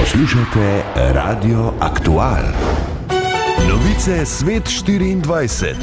Poslušate Radio Aktual. Novice Svet 24.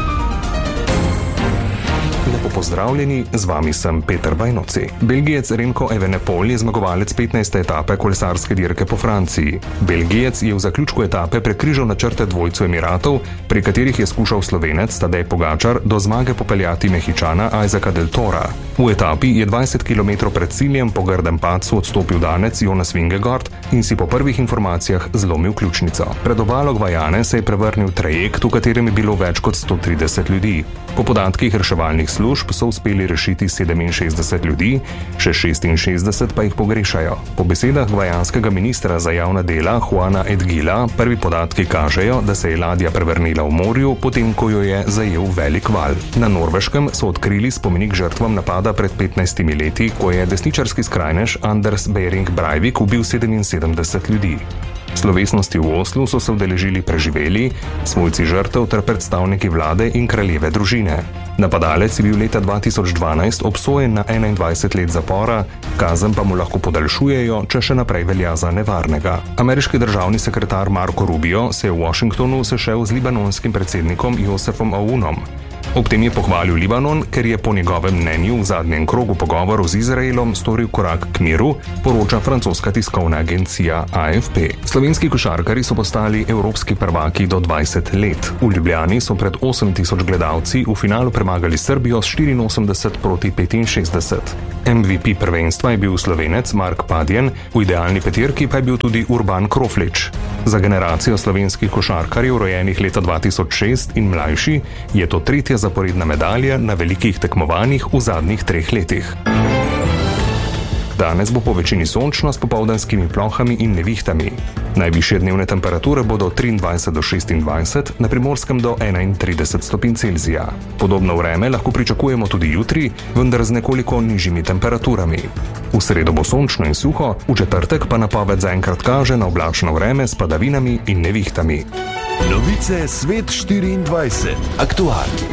Lepo pozdravljeni, z vami sem Peter Bajnoci. Belgijec Remco Evenepoel je zmagovalec 15. etape kolesarske dirke po Franciji. Belgijec je v zaključku etape prekrižal načrte dvojcu Emiratov, pri katerih je skušal Slovenec Tadej Pogačar do zmage popeljati Mehičana Isaaca del Tora. V etapi je 20 km pred ciljem po grdem padcu odstopil Danec Jonas Vingegaard in si po prvih informacijah zlomil ključnico. Pred obalo Gvajane se je prevrnil trajekt, v katerem je bilo več kot 130 ljudi. Po podatkih reševalnih služb so uspeli rešiti 67 ljudi, še 66 pa jih pogrešajo. Po besedah gvajanskega ministra za javna dela Juana Edgila, prvi podatki kažejo, da se je ladja prevrnila v morju, potem ko jo je zajel velik val. Na Norveškem so odkrili spomenik žrtvam napada pred 15 leti, ko je desničarski skrajnež Anders Behring Breivik ubil 77 ljudi. Slovesnosti v Oslu so se udeležili preživeli, svojci žrtev ter predstavniki vlade in kraljeve družine. Napadalec je bil leta 2012 obsojen na 21 let zapora, kazen pa mu lahko podaljšujejo, če še naprej velja za nevarnega. Ameriški državni sekretar Marco Rubio se je v Washingtonu sešel z libanonskim predsednikom Josefom Aunom. Ob tem je pohvalil Libanon, ker je po njegovem mnenju v zadnjem krogu pogovorov z Izraelom storil korak k miru, poroča francoska tiskovna agencija AFP. Slovenski košarkarji so postali evropski prvaki do 20 let. V Ljubljani so pred 8000 gledalci v finalu premagali Srbijo s 84 proti 65. MVP prvenstva je bil Slovenec Mark Padjen, v idealni petirki pa je bil tudi Urban Kroflič. Za generacijo slovenskih košarkarjev rojenih leta 2006 in mlajši je to tretja zaporedna medalja na velikih tekmovanjih v zadnjih 3 letih. Danes bo po večini sončno s popoldanskimi plohami in nevihtami. Najvišje dnevne temperature bodo 23 do 26, na Primorskem do 31 stopinj Celzija. Podobno vreme lahko pričakujemo tudi jutri, vendar z nekoliko nižjimi temperaturami. V sredo bo sončno in suho, v četrtek pa napoved zaenkrat kaže na oblačno vreme s padavinami in nevihtami. Novice Svet 24. Aktual.